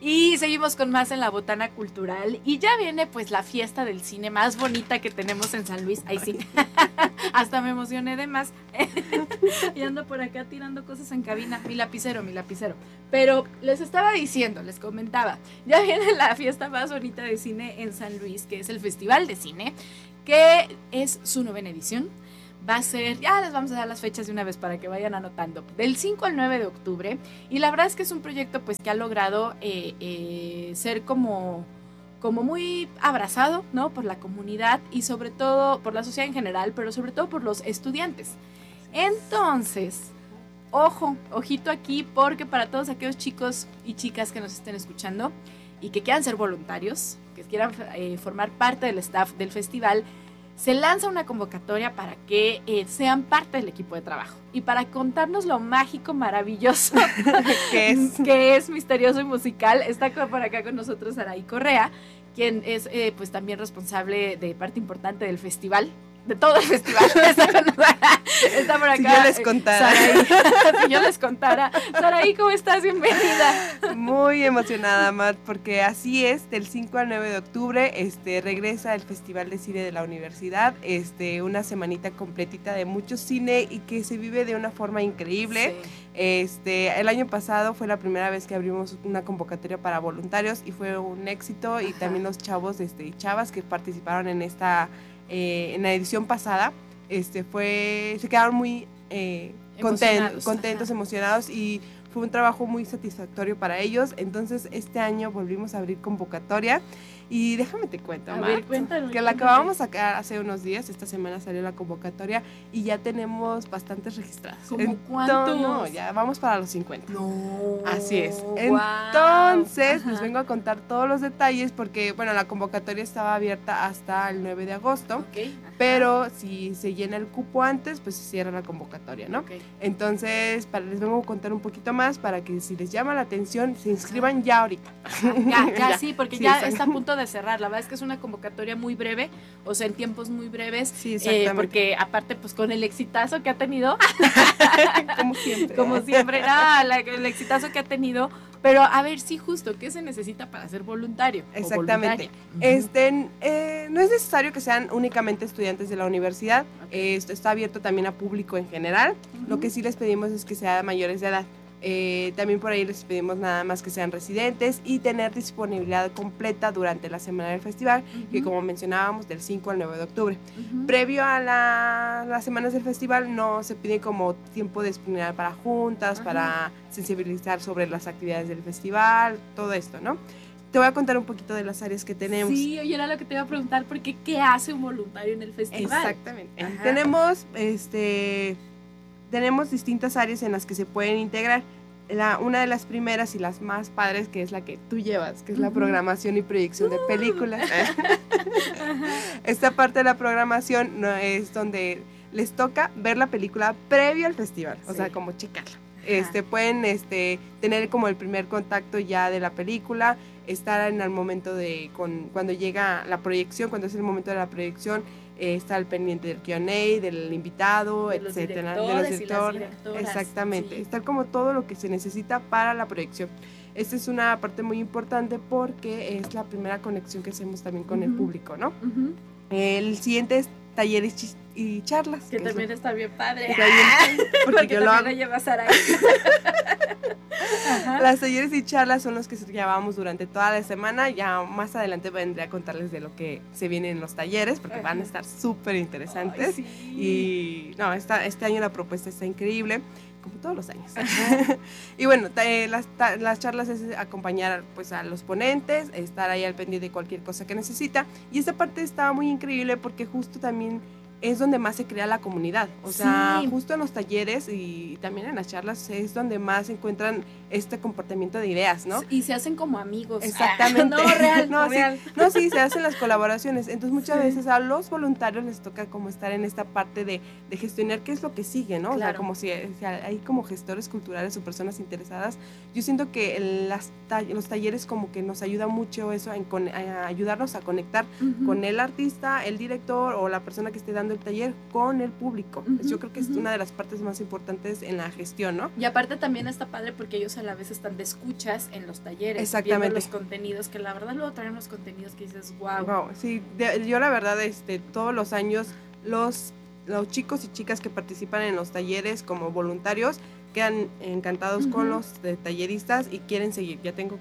Y seguimos con más en la Botana Cultural. Y ya viene pues la fiesta del cine más bonita que tenemos en San Luis. Ay, sí. Hasta me emocioné de más. Y ando por acá tirando cosas en cabina. Mi lapicero. Pero les estaba diciendo, les comentaba, ya viene la fiesta más bonita de cine en San Luis, que es el Festival de Cine, que es su 9ª edición. Va a ser, ya les vamos a dar las fechas de una vez para que vayan anotando, del 5 al 9 de octubre. Y la verdad es que es un proyecto pues que ha logrado ser como muy abrazado, ¿no? Por la comunidad y sobre todo por la sociedad en general, pero sobre todo por los estudiantes. Entonces, ojito aquí, porque para todos aquellos chicos y chicas que nos estén escuchando y que quieran ser voluntarios, que quieran formar parte del staff del festival, se lanza una convocatoria para que sean parte del equipo de trabajo y para contarnos lo mágico, maravilloso que es misterioso y musical. Está por acá con nosotros Saraí Correa, quien es pues también responsable de parte importante del festival, de todo el festival. Está por acá. Si yo les contara. Si yo les contara. Saraí, ¿cómo estás? Bienvenida. Muy emocionada, Matt, porque así es, del 5 al 9 de octubre regresa el Festival de Cine de la Universidad, una semanita completita de mucho cine y que se vive de una forma increíble. Sí. El año pasado fue la primera vez que abrimos una convocatoria para voluntarios y fue un éxito. Ajá. Y también los chavos y chavas que participaron en en la edición pasada, se quedaron muy contentos, emocionados, y fue un trabajo muy satisfactorio para ellos. Entonces este año volvimos a abrir convocatoria y déjame te cuento, que la acabamos de sacar hace unos días. Esta semana salió la convocatoria y ya tenemos bastantes registrados. ¿Cómo cuántos? No, ya vamos para los 50. No. Así es. Wow. Entonces, Ajá. les vengo a contar todos los detalles porque, bueno, la convocatoria estaba abierta hasta el 9 de agosto. Okay. Pero si se llena el cupo antes, pues se cierra la convocatoria, ¿no? Okay. Entonces, les vengo a contar un poquito más para que si les llama la atención, se inscriban ya ahorita. Ya, sí, porque sí, ya está a punto de cerrar. La verdad es que es una convocatoria muy breve, o sea, en tiempos muy breves. Sí, exactamente. Porque aparte, pues con el exitazo que ha tenido. Como siempre. El exitazo que ha tenido. Pero a ver, sí, justo, ¿qué se necesita para ser voluntario? Exactamente. No es necesario que sean únicamente estudiantes de la universidad. Okay. Está abierto también a público en general. Lo que sí les pedimos es que sean mayores de edad. También por ahí les pedimos nada más que sean residentes y tener disponibilidad completa durante la semana del festival, que como mencionábamos, del 5 al 9 de octubre. Previo a las semanas del festival no se pide como tiempo de disponibilidad para juntas, para sensibilizar sobre las actividades del festival, todo esto, ¿no? Te voy a contar un poquito de las áreas que tenemos. Sí, oye, era lo que te iba a preguntar, porque ¿qué hace un voluntario en el festival? Exactamente. Ajá. Tenemos distintas áreas en las que se pueden integrar. Una de las primeras y las más padres, que es la que tú llevas, que es la programación y proyección de películas. Esta parte de la programación no es donde les toca ver la película previo al festival, o sea, como checarla. Pueden tener como el primer contacto ya de la película, estar en el momento cuando llega la proyección, cuando es el momento de la proyección, estar al pendiente del Q&A, del invitado, etcétera, de los directores. Exactamente, sí. Estar como todo lo que se necesita para la proyección. Esta es una parte muy importante porque es la primera conexión que hacemos también con el público, ¿no? El siguiente es talleres y charlas. Que también está bien padre. Porque yo también lo lleva Saraí. Las talleres y charlas son los que llevamos durante toda la semana. Ya más adelante vendré a contarles de lo que se viene en los talleres, porque van a estar súper interesantes. Sí. Y no, este año la propuesta está increíble, como todos los años. Y bueno, las charlas es acompañar pues a los ponentes, estar ahí al pendiente de cualquier cosa que necesita. Y esta parte está muy increíble porque justo también es donde más se crea la comunidad, o sea, justo en los talleres y también en las charlas es donde más se encuentran este comportamiento de ideas, ¿no? Y se hacen como amigos. Exactamente. Real. Sí, se hacen las colaboraciones. Entonces muchas veces a los voluntarios les toca como estar en esta parte de gestionar qué es lo que sigue, ¿no? Claro. O sea, como si hay como gestores culturales o personas interesadas. Yo siento que los talleres como que nos ayuda mucho eso, a ayudarnos a conectar con el artista, el director o la persona que esté dando llevando el taller con el público. Yo creo que es una de las partes más importantes en la gestión, ¿no? Y aparte también está padre porque ellos a la vez están de escuchas en los talleres, exactamente, viendo los contenidos, que la verdad luego traen los contenidos que dices, wow. Sí, yo la verdad, todos los años los chicos y chicas que participan en los talleres como voluntarios quedan encantados con los talleristas y quieren seguir. Ya tengo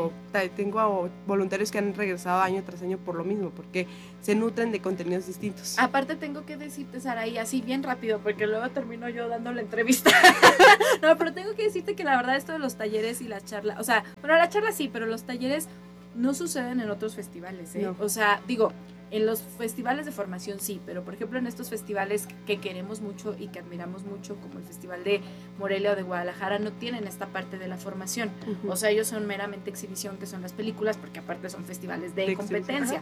tengo voluntarios que han regresado año tras año por lo mismo, porque se nutren de contenidos distintos. Aparte tengo que decirte, Saraí, así bien rápido, porque luego termino yo dando la entrevista. No, pero tengo que decirte que la verdad esto de los talleres y las charlas, o sea, bueno, la charla sí, pero los talleres no suceden en otros festivales, ¿eh? No. O sea, digo, en los festivales de formación sí, pero por ejemplo en estos festivales que queremos mucho y que admiramos mucho, como el Festival de Morelia o de Guadalajara, no tienen esta parte de la formación. O sea, ellos son meramente exhibición, que son las películas, porque aparte son festivales de competencia.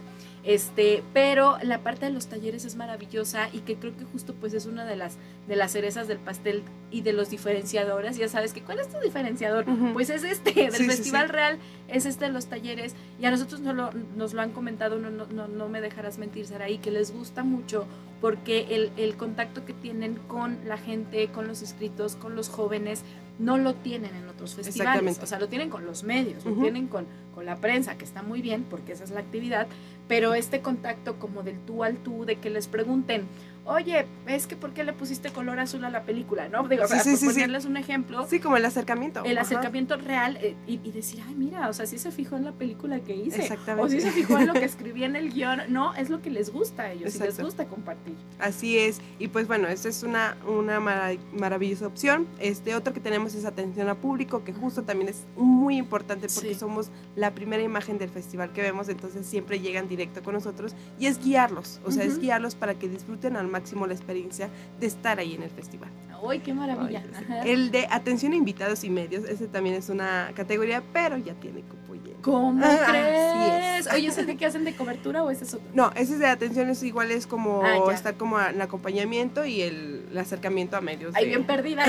Pero la parte de los talleres es maravillosa y que creo que justo pues es una de las cerezas del pastel y de los diferenciadores. Ya sabes que ¿cuál es tu diferenciador? Pues es del Festival Real, es de los talleres, y a nosotros nos lo han comentado, no me dejarás mentir, Saraí, que les gusta mucho porque el contacto que tienen con la gente, con los inscritos, con los jóvenes, no lo tienen en otros festivales. O sea, lo tienen con los medios, lo tienen con la prensa, que está muy bien porque esa es la actividad, pero este contacto como del tú al tú, de que les pregunten, oye, es que ¿por qué le pusiste color azul a la película? ¿No? Digo, por ponerles un ejemplo. Sí, como el acercamiento. El acercamiento real y decir, ay, mira, o sea, sí se fijó en la película que hice. Exactamente. O sí se fijó en lo que escribí en el guión. No, es lo que les gusta a ellos. Exacto. Y les gusta compartir. Así es. Y pues bueno, esta es una maravillosa opción. Otro que tenemos es atención a público, que justo también es muy importante porque somos la primera imagen del festival que vemos, entonces siempre llegan directo con nosotros y es guiarlos, o sea, es guiarlos para que disfruten al máximo la experiencia de estar ahí en el festival. ¡Uy, qué maravilla! El de atención a invitados y medios, ese también es una categoría, pero ya tiene cupo lleno. ¿Cómo crees? Oye, ¿ese de qué hacen de cobertura o ese es otro? No, ese es de atención, es igual, es como estar como en acompañamiento y el acercamiento a medios. Ahí bien perdida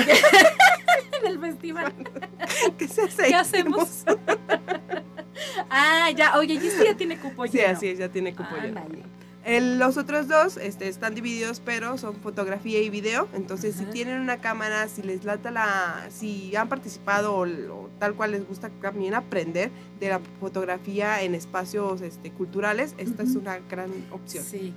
en el festival. ¿Qué se hace? ¿Qué hacemos? Ya, oye, ¿y ya tiene cupo lleno? Sí, así es, ya tiene cupo lleno. Los otros dos están divididos, pero son fotografía y video. Entonces, si tienen una cámara, si les lata si han participado o tal cual les gusta también aprender de la fotografía en espacios culturales, esta es una gran opción. Sí.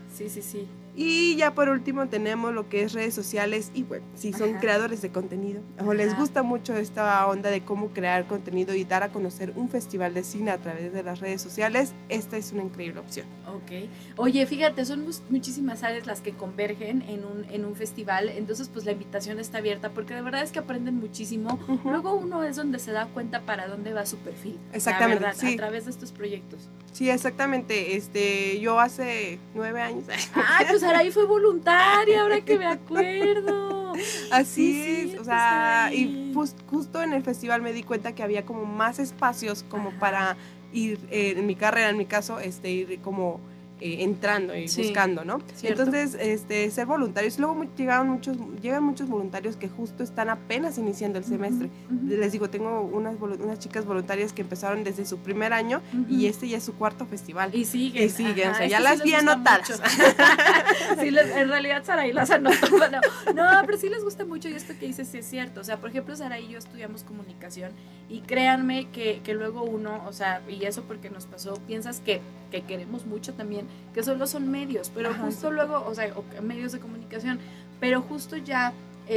Y ya por último tenemos lo que es redes sociales y web. Si son creadores de contenido o les gusta mucho esta onda de cómo crear contenido y dar a conocer un festival de cine a través de las redes sociales, esta es una increíble opción. Ok. Oye, fíjate, son muchísimas áreas las que convergen en un festival, entonces pues la invitación está abierta porque de verdad es que aprenden muchísimo. Luego uno es donde se da cuenta para dónde va su perfil. Exactamente, la verdad, a través de estos proyectos. Sí, exactamente. Yo hace 9 años. Ay, pues Saraí fue voluntaria, ahora que me acuerdo. Así es, o sea, y justo en el festival me di cuenta que había como más espacios como para ir, en mi carrera, en mi caso, ir como entrando y buscando, ¿no? Cierto. Entonces, ser voluntarios. Luego llegan muchos voluntarios que justo están apenas iniciando el semestre. Les digo, tengo unas chicas voluntarias que empezaron desde su primer año y ya es su cuarto festival. Y siguen. O sea, ya las vi anotadas. Sí, en realidad Saraí las anotó. No, pero sí les gusta mucho y esto que dices sí es cierto. O sea, por ejemplo, Saraí y yo estudiamos comunicación y créanme que luego uno, o sea, y eso porque nos pasó, piensas que queremos mucho también, que solo son medios, pero justo luego, o sea, medios de comunicación, pero justo ya,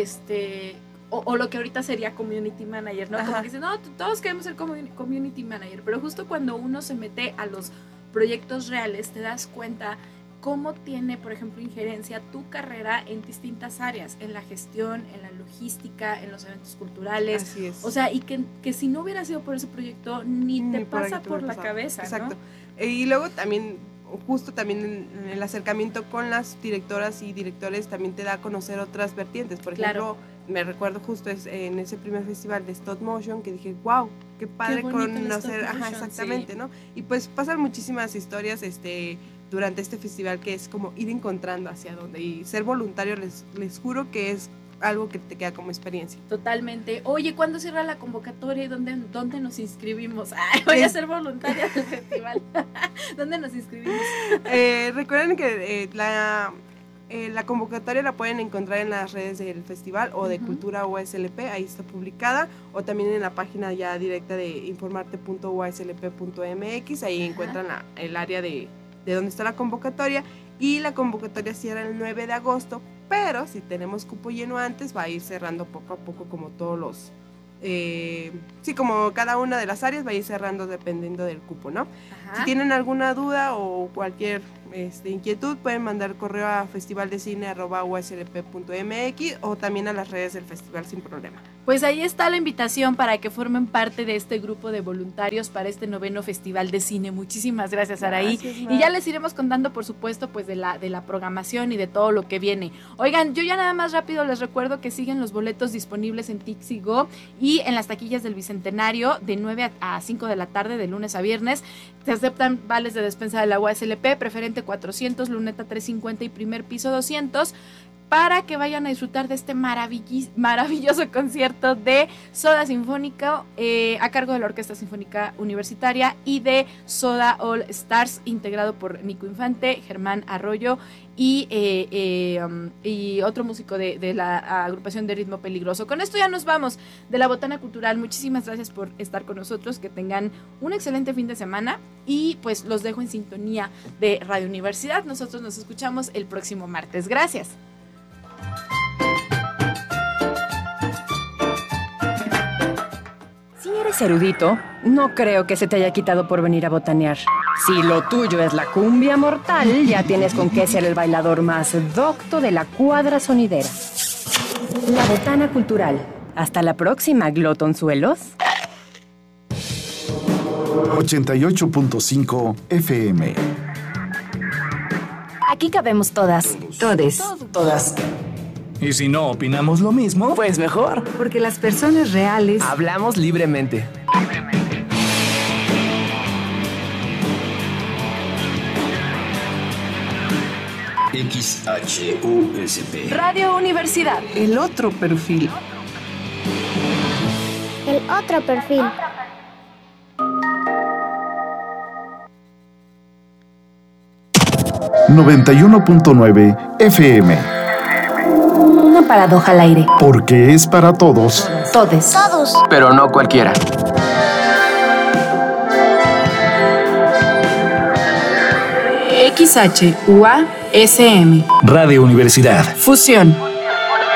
o lo que ahorita sería community manager, ¿no? Como que dicen, no, todos queremos ser community manager, pero justo cuando uno se mete a los proyectos reales, te das cuenta cómo tiene, por ejemplo, injerencia tu carrera en distintas áreas, en la gestión, en la logística, en los eventos culturales. Así es. O sea, y que si no hubiera sido por ese proyecto, ni te pasa por la cabeza, exacto, ¿no? Y luego también, justo también en el acercamiento con las directoras y directores, también te da a conocer otras vertientes. Por ejemplo, me recuerdo justo en ese primer festival de Stop Motion que dije, wow, qué padre conocer, exactamente, ¿no? Y pues pasan muchísimas historias, durante este festival que es como ir encontrando hacia dónde, y ser voluntario les juro que es algo que te queda como experiencia. Totalmente. Oye, ¿cuándo cierra la convocatoria y dónde nos inscribimos? Ay, voy a ser voluntaria del festival. ¿Dónde nos inscribimos? Recuerden que La convocatoria la pueden encontrar en las redes del festival o de Cultura UASLP, ahí está publicada, o también en la página ya directa de informarte.uaslp.mx, ahí encuentran el área de donde está la convocatoria, y la convocatoria cierra el 9 de agosto, pero si tenemos cupo lleno antes, va a ir cerrando poco a poco como todos los... como cada una de las áreas va a ir cerrando dependiendo del cupo, ¿no? Ajá. Si tienen alguna duda o cualquier inquietud, pueden mandar correo a festivaldecine@uslp.mx o también a las redes del festival sin problema. Pues ahí está la invitación para que formen parte de este grupo de voluntarios para este 9º Festival de Cine. Muchísimas gracias, Araí. Y ya les iremos contando, por supuesto, pues de la programación y de todo lo que viene. Oigan, yo ya nada más rápido les recuerdo que siguen los boletos disponibles en Tixigo y en las taquillas del Bicentenario de 9 a 5 de la tarde, de lunes a viernes. Se aceptan vales de despensa de la UASLP, preferente 400, luneta 350 y primer piso 200, para que vayan a disfrutar de este maravilloso concierto de Soda Sinfónica a cargo de la Orquesta Sinfónica Universitaria y de Soda All Stars, integrado por Nico Infante, Germán Arroyo y otro músico de la agrupación de Ritmo Peligroso. Con esto ya nos vamos de la Botana Cultural. Muchísimas gracias por estar con nosotros, que tengan un excelente fin de semana y pues los dejo en sintonía de Radio Universidad. Nosotros nos escuchamos el próximo martes. Gracias. Si eres erudito, no creo que se te haya quitado por venir a botanear. Si lo tuyo es la cumbia mortal, ya tienes con qué ser el bailador más docto de la cuadra sonidera. La Botana Cultural. Hasta la próxima, glotonzuelos. 88.5 FM. Aquí cabemos todas. Todes. Todas. Y si no opinamos lo mismo, pues mejor. Porque las personas reales hablamos libremente. XHUSP. Radio Universidad. El otro perfil. El otro perfil. ...91.9 FM. Una paradoja al aire. Porque es para todos. Todes. Todos. Pero no cualquiera. XHUASM. Radio Universidad. Fusión.